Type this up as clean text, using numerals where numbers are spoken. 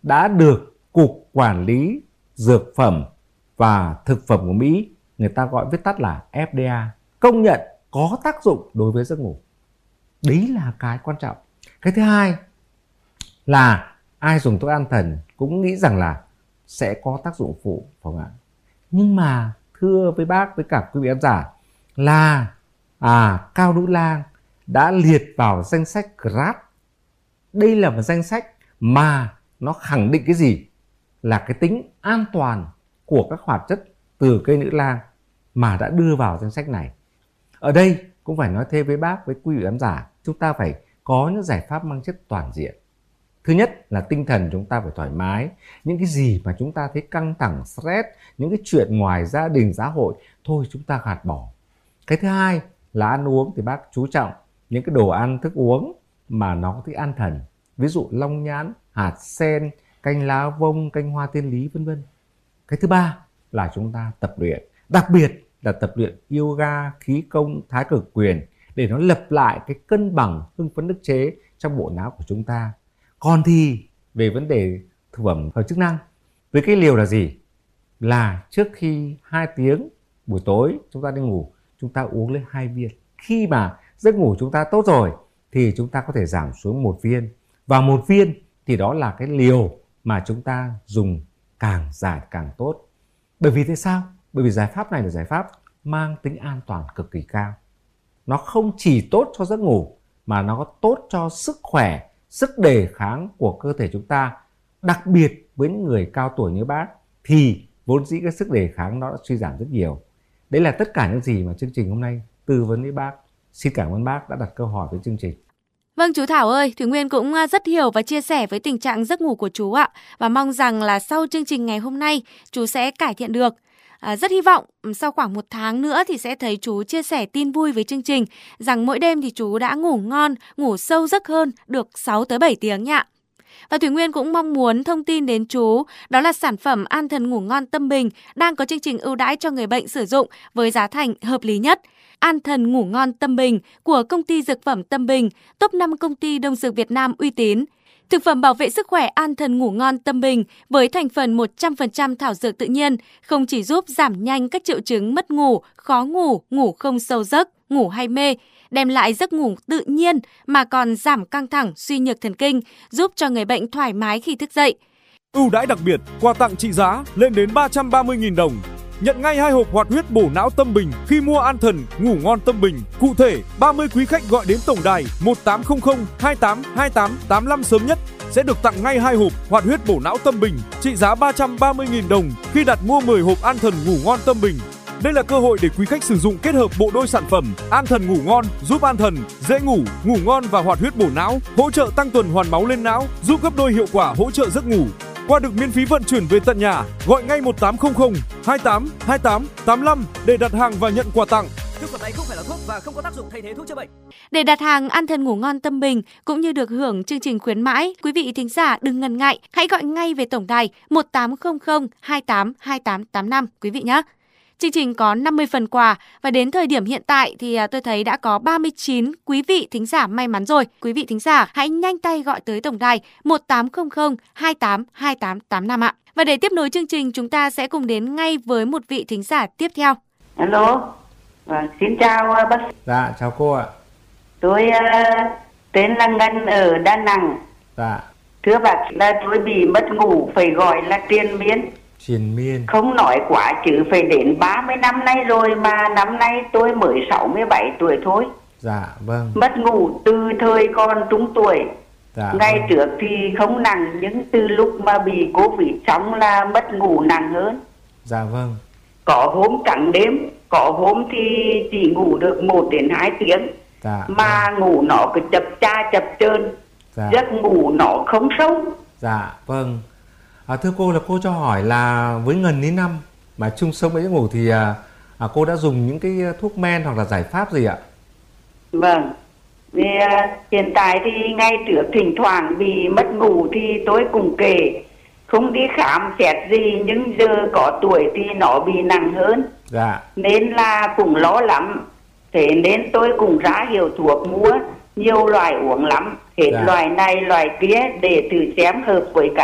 đã được Cục Quản lý Dược phẩm và Thực phẩm của Mỹ, người ta gọi viết tắt là FDA, công nhận có tác dụng đối với giấc ngủ. Đấy là cái quan trọng. Cái thứ hai là ai dùng thuốc an thần cũng nghĩ rằng là sẽ có tác dụng phụ, phải không ạ? Nhưng mà thưa với bác, với cả quý vị khán giả, là cao nữ lang đã liệt vào danh sách GRAS. Đây là một danh sách mà nó khẳng định cái gì? Là cái tính an toàn của các hoạt chất từ cây nữ lang mà đã đưa vào danh sách này. Ở đây cũng phải nói thêm với bác, với quý vị khán giả, chúng ta phải có những giải pháp mang chất toàn diện. Thứ nhất là tinh thần chúng ta phải thoải mái. Những cái gì mà chúng ta thấy căng thẳng, stress, những cái chuyện ngoài gia đình, xã hội, thôi chúng ta gạt bỏ. Cái thứ hai là ăn uống thì bác chú trọng những cái đồ ăn, thức uống mà nó có tính an thần. Ví dụ long nhãn, hạt sen, canh lá vông, canh hoa tiên lý, vân vân. Cái thứ ba là chúng ta tập luyện. Đặc biệt là tập luyện yoga, khí công, thái cực quyền để nó lập lại cái cân bằng hưng phấn ức chế trong bộ não của chúng ta. Còn thì về vấn đề thực phẩm hợp chức năng, với cái liều là gì? Là trước khi 2 tiếng buổi tối chúng ta đi ngủ, chúng ta uống lên 2 viên. Khi mà giấc ngủ chúng ta tốt rồi thì chúng ta có thể giảm xuống 1 viên. Và 1 viên thì đó là cái liều mà chúng ta dùng càng dài càng tốt. Bởi vì thế sao? Bởi vì giải pháp này là giải pháp mang tính an toàn cực kỳ cao. Nó không chỉ tốt cho giấc ngủ mà nó tốt cho sức khỏe, sức đề kháng của cơ thể chúng ta. Đặc biệt với những người cao tuổi như bác thì vốn dĩ cái sức đề kháng nó đã suy giảm rất nhiều. Đấy là tất cả những gì mà chương trình hôm nay tư vấn với bác. Xin cảm ơn bác đã đặt câu hỏi với chương trình. Vâng chú Thảo ơi, Thủy Nguyên cũng rất hiểu và chia sẻ với tình trạng giấc ngủ của chú ạ. Và mong rằng là sau chương trình ngày hôm nay chú sẽ cải thiện được. Rất hy vọng sau khoảng 1 tháng nữa thì sẽ thấy chú chia sẻ tin vui với chương trình rằng mỗi đêm thì chú đã ngủ ngon, ngủ sâu giấc hơn được 6 tới 7 tiếng nhỉ. Và Thủy Nguyên cũng mong muốn thông tin đến chú, đó là sản phẩm An Thần Ngủ Ngon Tâm Bình đang có chương trình ưu đãi cho người bệnh sử dụng với giá thành hợp lý nhất. An Thần Ngủ Ngon Tâm Bình của công ty dược phẩm Tâm Bình, top 5 công ty đông dược Việt Nam uy tín. Thực phẩm bảo vệ sức khỏe An Thần Ngủ Ngon Tâm Bình với thành phần 100% thảo dược tự nhiên không chỉ giúp giảm nhanh các triệu chứng mất ngủ, khó ngủ, ngủ không sâu giấc, ngủ hay mê, đem lại giấc ngủ tự nhiên mà còn giảm căng thẳng, suy nhược thần kinh, giúp cho người bệnh thoải mái khi thức dậy. Ưu đãi đặc biệt, quà tặng trị giá lên đến 330.000 đồng. Nhận ngay 2 hộp hoạt huyết bổ não Tâm Bình khi mua An Thần Ngủ Ngon Tâm Bình. Cụ thể, 30 quý khách gọi đến tổng đài 1800 28 28 85 sớm nhất sẽ được tặng ngay 2 hộp hoạt huyết bổ não Tâm Bình trị giá 330.000 đồng khi đặt mua 10 hộp An Thần Ngủ Ngon Tâm Bình. Đây là cơ hội để quý khách sử dụng kết hợp bộ đôi sản phẩm An Thần Ngủ Ngon giúp an thần, dễ ngủ, ngủ ngon và hoạt huyết bổ não, hỗ trợ tăng tuần hoàn máu lên não, giúp gấp đôi hiệu quả hỗ trợ giấc ngủ. Qua được miễn phí vận chuyển về tận nhà, gọi ngay 1800 28 28 85 để đặt hàng và nhận quà tặng. Thực phẩm này không phải là thuốc và không có tác dụng thay thế thuốc chữa bệnh. Để đặt hàng An Thần Ngủ Ngon Tâm Bình cũng như được hưởng chương trình khuyến mãi, quý vị thính giả đừng ngần ngại, hãy gọi ngay về tổng đài 1800 28 28 85 quý vị nhé. Chương trình có 50 phần quà và đến thời điểm hiện tại thì tôi thấy đã có 39 quý vị thính giả may mắn rồi. Quý vị thính giả hãy nhanh tay gọi tới tổng đài 1800 28 28 85 ạ. Và để tiếp nối chương trình, chúng ta sẽ cùng đến ngay với một vị thính giả tiếp theo. Alo, xin chào bác sĩ. Dạ, chào cô ạ. Tôi tên là Ngân ở Đà Nẵng. Dạ. Thưa bác, là tôi bị mất ngủ, phải gọi là triền miên. Triền miên. Không nói quá chứ phải đến 30 năm nay rồi mà năm nay tôi mới 67 tuổi thôi. Dạ, vâng. Mất ngủ từ thời còn trung tuổi. Dạ, ngày vâng. trước thì không nặng, nhưng từ lúc mà bị Covid xong là mất ngủ nặng hơn. Dạ, vâng. Có hôm trắng đêm, có hôm thì chỉ ngủ được 1 đến 2 tiếng. Dạ, mà vâng. ngủ nó cứ chập cha chập chờn. Dạ. Giấc ngủ nó không sâu. Dạ, vâng. Thưa cô, là cô cho hỏi là với gần đến năm mà chung sống với giấc ngủ thì cô đã dùng những cái thuốc men hoặc là giải pháp gì ạ? Vâng. Vì hiện tại thì ngay trước thỉnh thoảng bị mất ngủ thì tôi cũng kể không đi khám xét gì, nhưng giờ có tuổi thì nó bị nặng hơn. Dạ. Nên là cũng lo lắm. Thế nên tôi cũng ra hiệu thuốc mua nhiều loại uống lắm, hết dạ. loại này loại kia để thử xem hợp với cả